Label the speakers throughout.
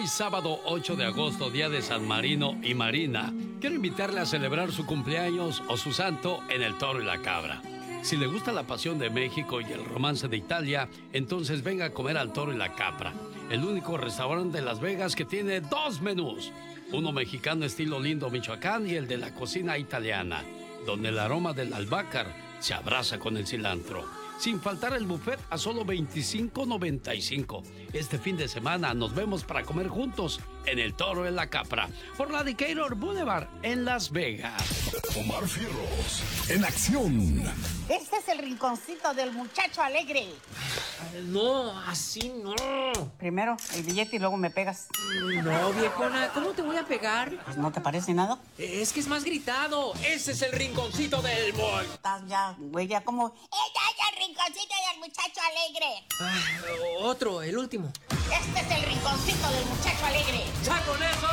Speaker 1: Hoy sábado 8 de agosto, día de San Marino y Marina, quiero invitarle a celebrar su cumpleaños o su santo en el Toro y la Cabra. Si le gusta la pasión de México y el romance de Italia, entonces venga a comer al Toro y la Cabra, el único restaurante de Las Vegas que tiene 2 menús. Uno mexicano estilo Lindo, Michoacán, y el de la cocina italiana, donde el aroma del albácar se abraza con el cilantro. Sin faltar el buffet a solo $25.95. Este fin de semana nos vemos para comer juntos en el Toro y la Cabra, por la Decatur Boulevard en Las Vegas.
Speaker 2: Omar Fierros, en acción.
Speaker 3: Este es el rinconcito del muchacho alegre.
Speaker 4: No, así no.
Speaker 3: Primero el billete y luego me pegas.
Speaker 4: No, viejona, ¿cómo te voy a pegar?
Speaker 3: Pues, ¿no te parece nada?
Speaker 4: Es que es más gritado. Ese es el rinconcito del mall.
Speaker 3: Estás ya, güey, ya como... ¡Ya, el rinconcito del muchacho alegre!
Speaker 4: Otro, el último.
Speaker 3: Este es el rinconcito del muchacho alegre.
Speaker 4: ¡Ya con eso!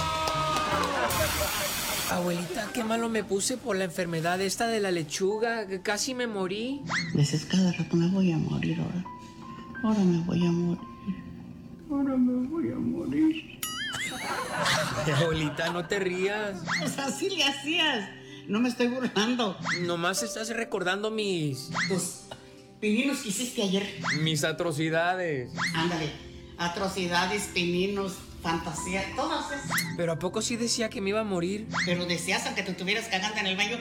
Speaker 4: Abuelita, qué malo me puse por la enfermedad esta de la lechuga. Casi me morí.
Speaker 3: Dices cada rato me voy a morir ahora. Ahora me voy a morir. Ahora me voy a morir.
Speaker 4: Abuelita, no te rías.
Speaker 3: Pues así le hacías. No me estoy burlando.
Speaker 4: Nomás estás recordando
Speaker 3: Tus pininos que hiciste ayer.
Speaker 4: mis atrocidades.
Speaker 3: Ándale. Atrocidades, pininos, fantasía, todas esas.
Speaker 4: Pero ¿a poco sí decía que me iba a morir?
Speaker 3: Pero deseas aunque te estuvieras cagando en el baño.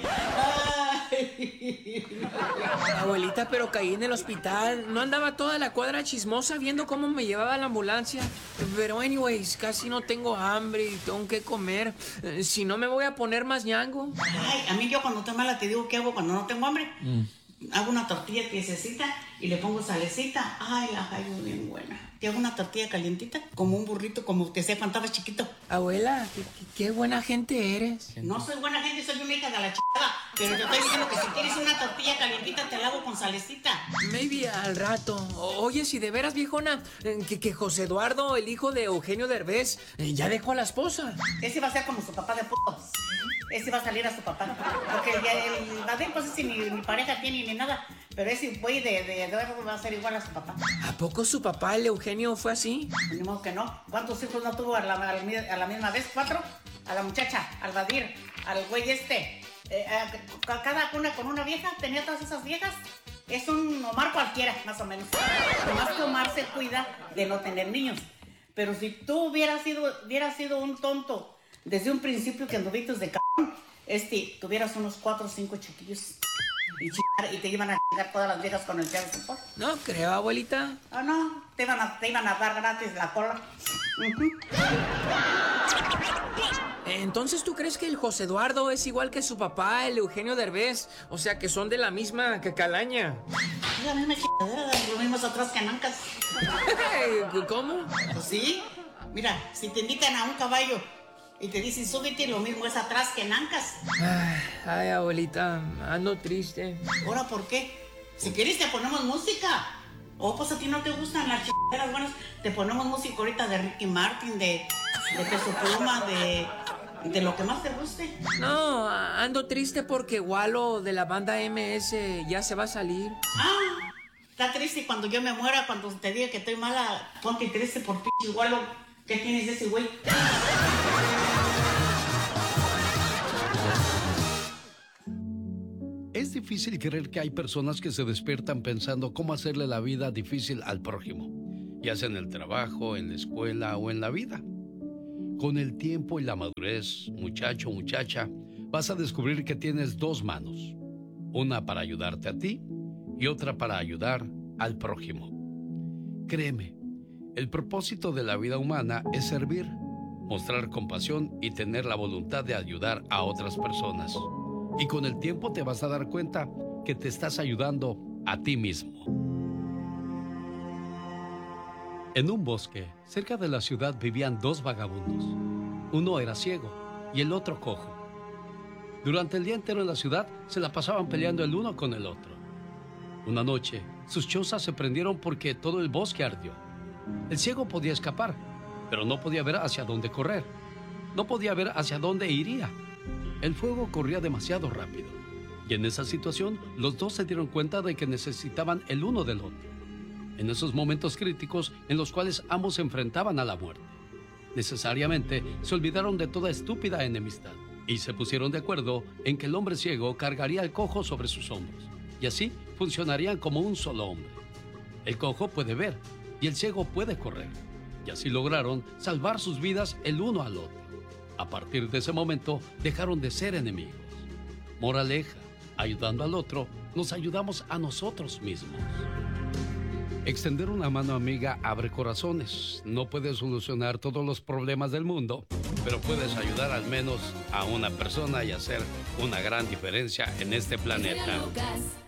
Speaker 3: ¡Ay!
Speaker 4: Abuelita, pero caí en el hospital. No andaba toda la cuadra chismosa viendo cómo me llevaba la ambulancia. Pero anyways, casi no tengo hambre y tengo que comer. Si no me voy a poner más ñango.
Speaker 3: Ay, a mí yo cuando estoy mala te digo qué hago cuando no tengo hambre. Hago una tortilla tiesecita y le pongo salecita. Ay, la hallo bien buena. Te hago una tortilla calientita, como un burrito, como que sea cuando estaba chiquito.
Speaker 4: Abuela, qué buena gente eres.
Speaker 3: No soy buena gente, soy una hija de la chingada. Pero te estoy diciendo que si quieres una tortilla calientita, te la hago con salecita.
Speaker 4: Maybe al rato. Oye, si de veras, viejona, que José Eduardo, el hijo de Eugenio Derbez, ya dejó a la esposa.
Speaker 3: Ese va a ser como su papá de putos. Ese va a salir a su papá. Porque el Badén, pues ese ni pareja tiene ni nada. Pero ese güey de Eduardo va a ser igual a su papá.
Speaker 4: ¿A poco su papá, el Eugenio, fue así?
Speaker 3: Ni modo que no. ¿Cuántos hijos no tuvo a la misma vez? 4. A la muchacha, al Badir, al güey este. Cada una con una vieja, tenía todas esas viejas. Es un Omar cualquiera, más o menos. Nomás que Omar se cuida de no tener niños. Pero si tú hubieras sido un tonto desde un principio que anduviste de cabrón, tuvieras unos 4 o 5 chiquillos. Y te iban a chingar todas las viejas con el piano de support.
Speaker 4: No creo, abuelita.
Speaker 3: Ah, no, te iban a dar gratis la cola.
Speaker 4: Entonces, ¿tú crees que el José Eduardo es igual que su papá, el Eugenio Derbez? O sea, que son de la misma calaña.
Speaker 3: Es la misma chingadera, lo mismo atrás que nancas.
Speaker 4: ¿Cómo?
Speaker 3: Pues sí. Mira, si te invitan a un caballo y te dicen súbete, lo mismo es atrás que nancas.
Speaker 4: Ay, abuelita, ando triste.
Speaker 3: ¿Ahora por qué? Si quieres te ponemos música. O pues a ti no te gustan las chingaderas buenas, te ponemos música ahorita de Ricky Martin, de Peso Pluma, de lo que más te guste.
Speaker 4: No, ando triste porque Walo de la banda MS ya se va a salir.
Speaker 3: Ah, está triste cuando yo me muera, cuando te diga que estoy mala, ponte triste por ti, igual ¿qué tienes de ese güey?
Speaker 1: Es difícil creer que hay personas que se despiertan pensando cómo hacerle la vida difícil al prójimo, ya sea en el trabajo, en la escuela o en la vida. Con el tiempo y la madurez, muchacho o muchacha, vas a descubrir que tienes 2 manos. Una para ayudarte a ti y otra para ayudar al prójimo. Créeme, el propósito de la vida humana es servir, mostrar compasión y tener la voluntad de ayudar a otras personas. Y con el tiempo te vas a dar cuenta que te estás ayudando a ti mismo. En un bosque, cerca de la ciudad, vivían 2 vagabundos. Uno era ciego y el otro cojo. Durante el día entero en la ciudad se la pasaban peleando el uno con el otro. Una noche, sus chozas se prendieron porque todo el bosque ardió. El ciego podía escapar, pero no podía ver hacia dónde correr. No podía ver hacia dónde iría. El fuego corría demasiado rápido. Y en esa situación, los 2 se dieron cuenta de que necesitaban el uno del otro. En esos momentos críticos en los cuales ambos se enfrentaban a la muerte. Necesariamente se olvidaron de toda estúpida enemistad y se pusieron de acuerdo en que el hombre ciego cargaría al cojo sobre sus hombros y así funcionarían como un solo hombre. El cojo puede ver y el ciego puede correr y así lograron salvar sus vidas el uno al otro. A partir de ese momento dejaron de ser enemigos. Moraleja, ayudando al otro, nos ayudamos a nosotros mismos. Extender una mano amiga abre corazones. No puedes solucionar todos los problemas del mundo, pero puedes ayudar al menos a una persona y hacer una gran diferencia en este planeta.